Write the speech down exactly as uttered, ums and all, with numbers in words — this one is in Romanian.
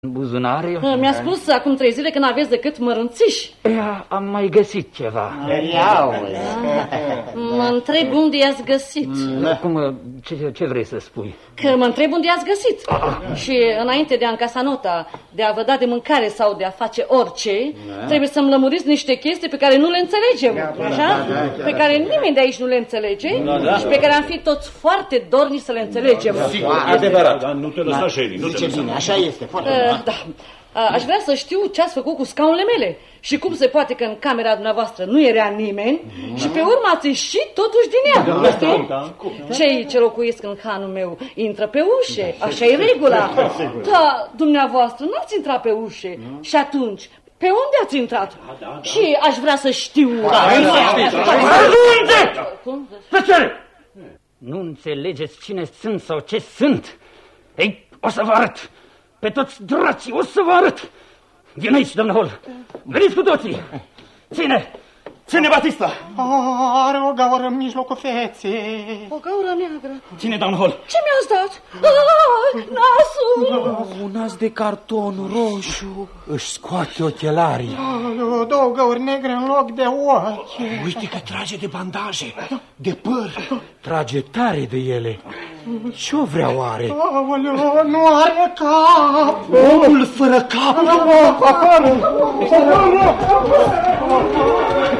În buzunare? Mi-a spus acum trei zile că n-aveți decât mărunțiși. Ea, am mai găsit ceva. Mă întreb unde i-ați găsit. Cum, ce, ce vrei să spui? Că mă întreb unde i-ați găsit. Și înainte de a încasa nota, de a vă da de mâncare sau de a face orice, trebuie să-mi lămuriți niște chestii pe care nu le înțelegem, așa? Pe care nimeni de aici nu le înțelege și pe care am fi toți foarte dorni să le înțelegem. Adevărat. Nu te lăsa, Shelly. Zice bine, așa este, foarte bine. Da. Aș vrea să știu ce ați făcut cu scaunele mele și cum se poate că în camera dumneavoastră nu era nimeni și pe urmă ați ieșit totuși din ea. Da, da, da. Cei ce locuiesc în hanul meu intră pe ușe, așa e regula. Da, dumneavoastră nu ați intrat pe ușe și atunci pe unde ați intrat? Și aș vrea să știu. Nu înțelegeți cine sunt sau ce sunt? Ei, o să vă arăt. Pe toți dracii, o să vă arăt! Vin aici, domnul Hall! Veniți cu toții! Ține! Ține, Batista! Are o gaură în mijlocul feței. O gaură neagră. Ține, domnul Hall! Ce mi-ați dat? Ah, nasul! Un nas de carton roșu. Își scoate ochelarii. Oh, două gauri negre în loc de ochi. Uite că trage de bandaje, de păr. Trage tare de ele. Ce-o vrea oare? Aoleu, nu are cap. Omul fără cap.